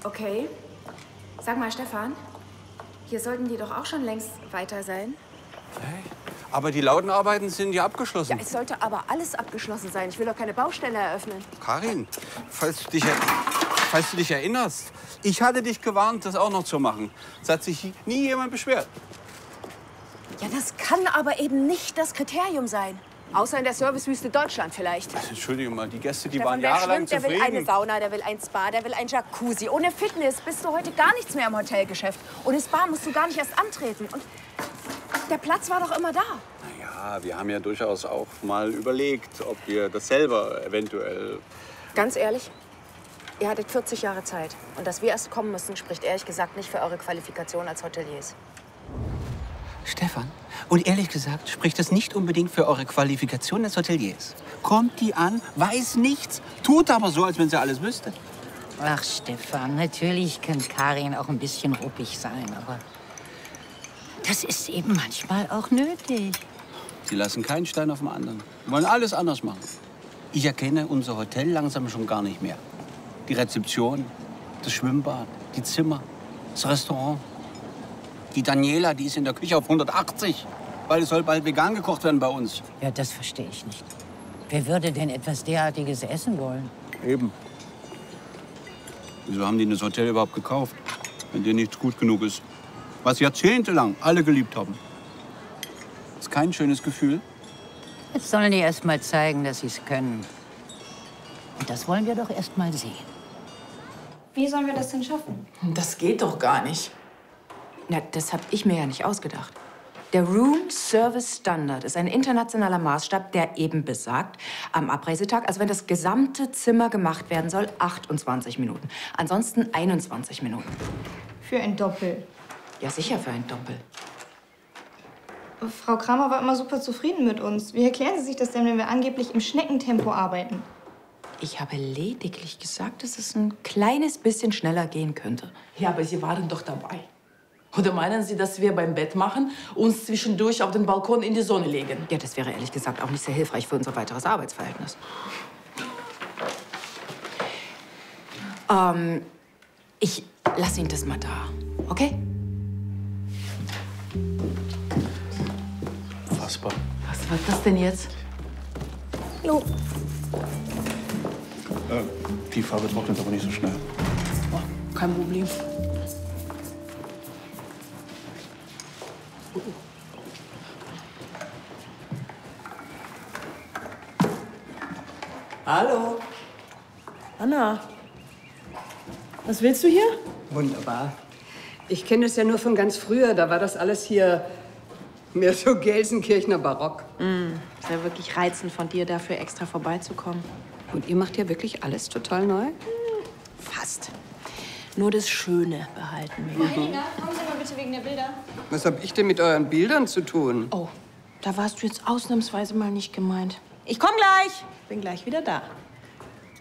Okay. Sag mal, Stefan, hier sollten die doch auch schon längst weiter sein. Hey, aber die lauten Arbeiten sind ja abgeschlossen. Ja, es sollte aber alles abgeschlossen sein. Ich will doch keine Baustelle eröffnen. Karin, falls du dich erinnerst, ich hatte dich gewarnt, das auch noch zu machen. Es hat sich nie jemand beschwert. Ja, das kann aber eben nicht das Kriterium sein. Außer in der Servicewüste Deutschland vielleicht. Entschuldige mal, die Gäste, die Stefan, waren jahrelang der zufrieden. will eine Sauna, der will ein Spa, der will ein Jacuzzi. Ohne Fitness bist du heute gar nichts mehr im Hotelgeschäft. Ohne Spa musst du gar nicht erst antreten. Und der Platz war doch immer da. Na ja, wir haben ja durchaus auch mal überlegt, ob wir das selber eventuell... Ganz ehrlich, ihr hattet 40 Jahre Zeit. Und dass wir erst kommen müssen, spricht ehrlich gesagt nicht für eure Qualifikation als Hoteliers. Stefan, und ehrlich gesagt spricht das nicht unbedingt für eure Qualifikation als Hoteliers. Kommt die an, weiß nichts, tut aber so, als wenn sie alles wüsste. Ach, Stefan, natürlich kann Karin auch ein bisschen ruppig sein, aber das ist eben manchmal auch nötig. Sie lassen keinen Stein auf dem anderen. Wollen alles anders machen. Ich erkenne unser Hotel langsam schon gar nicht mehr. Die Rezeption, das Schwimmbad, die Zimmer, das Restaurant. Die Daniela, die ist in der Küche auf 180, weil es soll bald vegan gekocht werden bei uns. Ja, das verstehe ich nicht. Wer würde denn etwas derartiges essen wollen? Eben. Wieso haben die das Hotel überhaupt gekauft, wenn dir nichts gut genug ist? Was jahrzehntelang alle geliebt haben. Ist kein schönes Gefühl. Jetzt sollen die erst mal zeigen, dass sie es können. Und das wollen wir doch erst mal sehen. Wie sollen wir das denn schaffen? Das geht doch gar nicht. Na, das habe ich mir ja nicht ausgedacht. Der Room Service Standard ist ein internationaler Maßstab, der eben besagt, am Abreisetag, also wenn das gesamte Zimmer gemacht werden soll, 28 Minuten. Ansonsten 21 Minuten. Für ein Doppel. Ja, sicher für ein Doppel. Frau Kramer war immer super zufrieden mit uns. Wie erklären Sie sich das denn, wenn wir angeblich im Schneckentempo arbeiten? Ich habe lediglich gesagt, dass es ein kleines bisschen schneller gehen könnte. Ja, aber Sie waren doch dabei. Oder meinen Sie, dass wir beim Bett machen uns zwischendurch auf den Balkon in die Sonne legen? Ja, das wäre ehrlich gesagt auch nicht sehr hilfreich für unser weiteres Arbeitsverhältnis. Ich lasse ihn das mal da, okay? Fassbar. Was war das denn jetzt? Jo. Die Farbe trocknet aber nicht so schnell. Oh, kein Problem. Hallo. Anna. Was willst du hier? Wunderbar. Ich kenne es ja nur von ganz früher. Da war das alles hier mehr so Gelsenkirchener Barock. Ist ja wirklich reizend von dir, dafür extra vorbeizukommen. Und ihr macht ja wirklich alles total neu? Fast. Nur das Schöne behalten wir. Helena, kommen Sie mal bitte wegen der Bilder. Was hab ich denn mit euren Bildern zu tun? Oh, da warst du jetzt ausnahmsweise mal nicht gemeint. Ich komm gleich. Bin gleich wieder da.